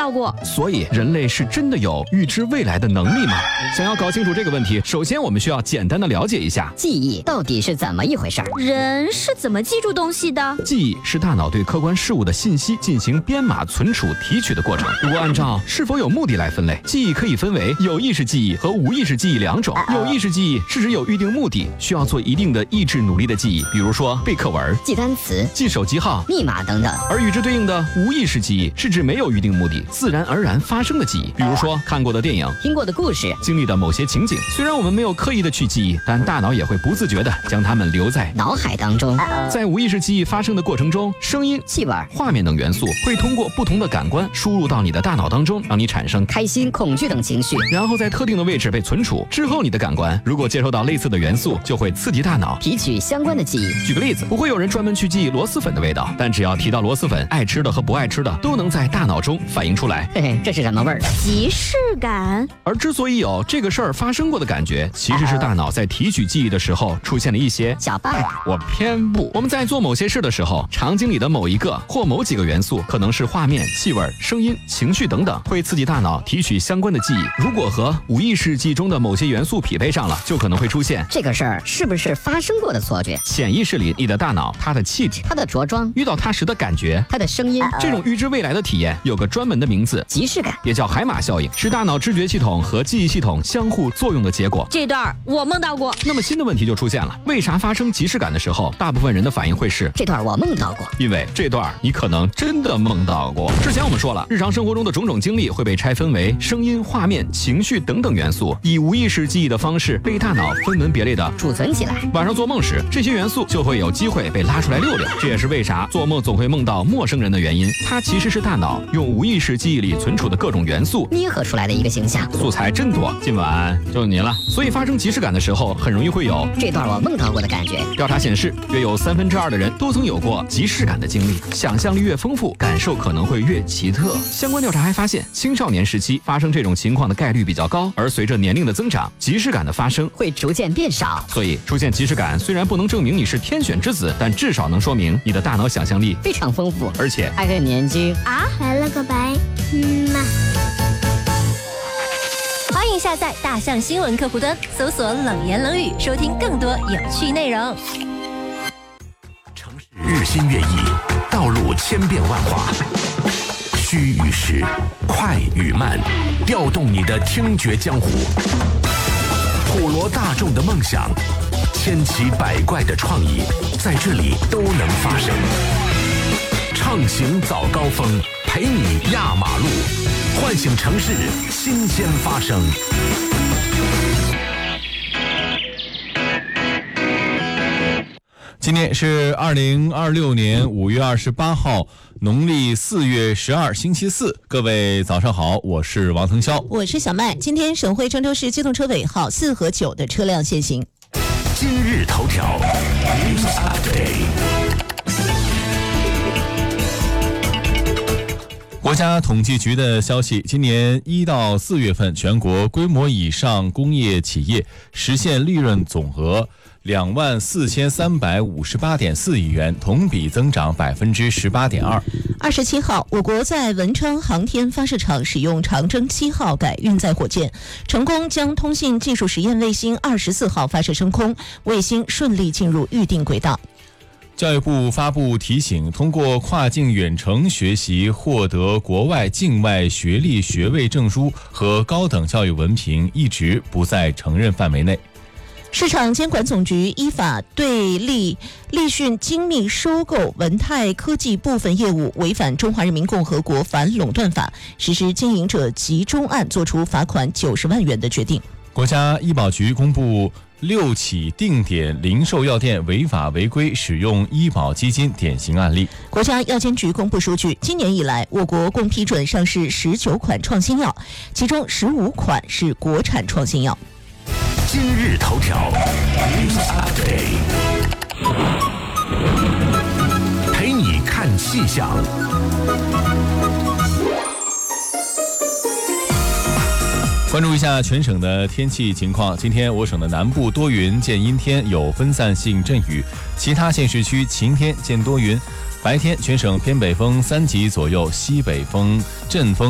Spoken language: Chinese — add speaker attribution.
Speaker 1: 到过。
Speaker 2: 所以人类是真的有预知未来的能力吗？想要搞清楚这个问题，首先我们需要简单的了解一下
Speaker 3: 记忆到底是怎么一回事。
Speaker 1: 人是怎么记住东西的？
Speaker 2: 记忆是大脑对客观事物的信息进行编码、存储、提取的过程。如果按照是否有目的来分类，记忆可以分为有意识记忆和无意识记忆两种。有意识记忆是指有预定目的，需要做一定的意志努力的记忆，比如说背课文、
Speaker 3: 记单词、
Speaker 2: 记手机号、
Speaker 3: 密码等等。
Speaker 2: 而与之对应的无意识记忆是指没有预定目的，自然而然发生的记忆，比如说看过的电影、
Speaker 3: 听过的故事、
Speaker 2: 经历的某些情景。虽然我们没有刻意的去记忆，但大脑也会不自觉地将它们留在
Speaker 3: 脑海当中。
Speaker 2: 在无意识记忆发生的过程中，声音、
Speaker 3: 气味、
Speaker 2: 画面等元素会通过不同的感官输入到你的大脑当中，让你产生
Speaker 3: 开心、恐惧等情绪，
Speaker 2: 然后在特定的位置被存储。之后你的感官如果接收到类似的元素，就会刺激大脑
Speaker 3: 提取相关的记忆。
Speaker 2: 举个例子，不会有人专门去记忆螺蛳粉的味道，但只要提到螺蛳粉，爱吃的和不爱吃的都能在大脑中反映出来。
Speaker 3: 嘿嘿，这是什么味儿？
Speaker 1: 即视感。
Speaker 2: 而之所以有这个事儿发生过的感觉，其实是大脑在提取记忆的时候出现了一些
Speaker 3: 小 bug。
Speaker 2: 我偏不。我们在做某些事的时候，场景里的某一个或某几个元素，可能是画面、气味、声音、情绪等等，会刺激大脑提取相关的记忆。如果和无意识记忆中的某些元素匹配上了，就可能会出现
Speaker 3: 这个事儿是不是发生过的错觉。
Speaker 2: 潜意识里你的大脑，它的气质、
Speaker 3: 它的着装、
Speaker 2: 遇到它时的感觉、
Speaker 3: 它的声音，
Speaker 2: 这种预知未来的体验有个专门的名字，
Speaker 3: 即视感，
Speaker 2: 也叫海马效应，是大脑知觉系统和记忆系统相互作用的结果。
Speaker 1: 这段我梦到过。
Speaker 2: 那么新的问题就出现了，为啥发生即视感的时候，大部分人的反应会是
Speaker 3: 这段我梦到过？
Speaker 2: 因为这段你可能真的梦到过。之前我们说了，日常生活中的种种经历会被拆分为声音、画面、情绪等等元素，以无意识记忆的方式被大脑分门别类的
Speaker 3: 储存起来。
Speaker 2: 晚上做梦时，这些元素就会有机会被拉出来溜溜。这也是为啥做梦总会梦到陌生人的原因，它其实是大脑用无意识记忆里存储的各种元素
Speaker 3: 捏合出来的一个形象。
Speaker 2: 素材真多，今晚就你了。所以发生即视感的时候，很容易会有
Speaker 3: 这段我梦到过的感觉。
Speaker 2: 调查显示，约有2/3的人都曾有过即视感的经历。想象力越丰富，感受可能会越奇特。相关调查还发现，青少年时期发生这种情况的概率比较高，而随着年龄的增长，即视感的发生
Speaker 3: 会逐渐变少。
Speaker 2: 所以出现即视感虽然不能证明你是天选之子，但至少能说明你的大脑想象力
Speaker 3: 非常丰富，
Speaker 2: 而且
Speaker 3: 还很年轻
Speaker 1: 啊。来了个白嘛。
Speaker 4: 欢迎下载大象新闻客户端，搜索冷言冷语，收听更多有趣内容。
Speaker 5: 城市日新月异，道路千变万化，虚与实，快与慢，调动你的听觉江湖，普罗大众的梦想，千奇百怪的创意，在这里都能发生。畅行早高峰，陪你压马路，唤醒城市新鲜发生。
Speaker 6: 今天是2026年5月28号，农历4月12，星期四。各位早上好，我是王腾霄，
Speaker 7: 我是小麦。今天省会郑州市机动车尾号4和9的车辆限行。
Speaker 5: 今日头条 News Update。
Speaker 6: 国家统计局的消息，今年1到4月份，全国规模以上工业企业实现利润总额24358.4亿元，同比增长18.2%。
Speaker 7: 27号，我国在文昌航天发射场使用长征7号改运载火箭，成功将通信技术实验卫星24号发射升空，卫星顺利进入预定轨道。
Speaker 6: 教育部发布提醒，通过跨境远程学习获得国外境外学历学位证书和高等教育文凭一直不在承认范围内。
Speaker 7: 市场监管总局依法对立讯精密收购文泰科技部分业务违反中华人民共和国反垄断法，实施经营者集中案，作出罚款90万元的决定。
Speaker 6: 国家医保局公布6起定点零售药店违法违规使用医保基金典型案例。
Speaker 7: 国家药监局公布数据，今年以来，我国共批准上市19款创新药，其中15款是国产创新药。
Speaker 5: 今日头条 News Update， 陪你看气象。
Speaker 6: 关注一下全省的天气情况。今天我省的南部多云见阴天，有分散性阵雨，其他县市区晴天见多云。白天全省偏北风3级左右，西北风阵风